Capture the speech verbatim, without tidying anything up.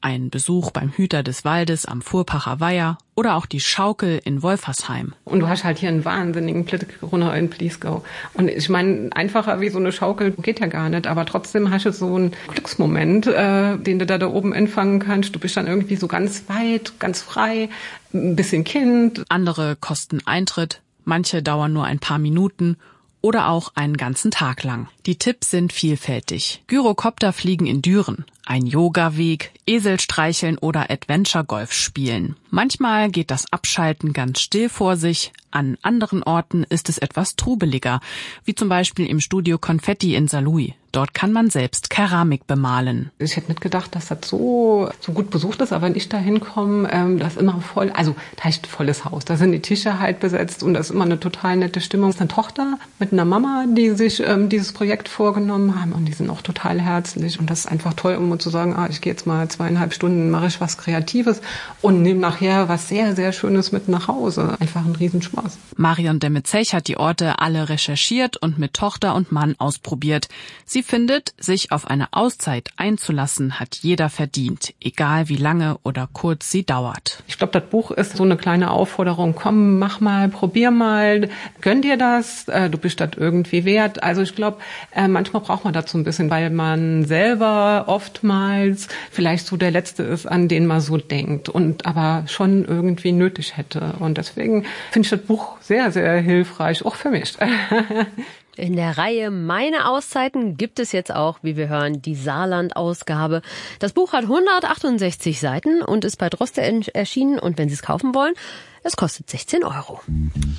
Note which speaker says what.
Speaker 1: ein Besuch beim Hüter des Waldes am Furpacher Weiher oder auch die Schaukel in Wolfersheim.
Speaker 2: Und du hast halt hier einen wahnsinnigen Blick runter in Bliesgau. Und ich meine, einfacher wie so eine Schaukel geht ja gar nicht, aber trotzdem hast du so einen Glücksmoment, äh, den du da, da oben empfangen kannst. Du bist dann irgendwie so ganz weit, ganz frei, ein bisschen Kind.
Speaker 1: Andere kosten Eintritt, manche dauern nur ein paar Minuten oder auch einen ganzen Tag lang. Die Tipps sind vielfältig. Gyrocopterfliegen in Düren, ein Yoga-Weg, Esel streicheln oder Adventure-Golf spielen. Manchmal geht das Abschalten ganz still vor sich, an anderen Orten ist es etwas trubeliger, wie zum Beispiel im Studio Konfetti in Saarlouis. Dort kann man selbst Keramik bemalen.
Speaker 2: Ich hätte nicht gedacht, dass das so, so gut besucht ist, aber wenn ich da hinkomme, ähm, das ist immer voll, also da ist ein volles Haus, da sind die Tische halt besetzt und das ist immer eine total nette Stimmung. Es ist eine Tochter mit einer Mama, die sich ähm, dieses Projekt vorgenommen haben und die sind auch total herzlich und das ist einfach toll, um zu sagen, ah, ich gehe jetzt mal zweieinhalb Stunden, mache ich was Kreatives und nehme nachher was sehr, sehr Schönes mit nach Hause. Einfach ein Riesenspaß.
Speaker 1: Marion Demme-Zech hat die Orte alle recherchiert und mit Tochter und Mann ausprobiert. Sie findet, sich auf eine Auszeit einzulassen, hat jeder verdient, egal wie lange oder kurz sie dauert.
Speaker 2: Ich glaube, das Buch ist so eine kleine Aufforderung, komm, mach mal, probier mal, gönn dir das, äh, du bist das irgendwie wert. Also ich glaube, äh, manchmal braucht man dazu ein bisschen, weil man selber oftmals vielleicht so der Letzte ist, an den man so denkt und aber schon irgendwie nötig hätte. Und deswegen finde ich das Buch sehr, sehr hilfreich, auch für mich.
Speaker 3: In der Reihe Meine Auszeiten gibt es jetzt auch, wie wir hören, die Saarland-Ausgabe. Das Buch hat hundertachtundsechzig Seiten und ist bei Droste erschienen. Und wenn Sie es kaufen wollen, es kostet sechzehn Euro.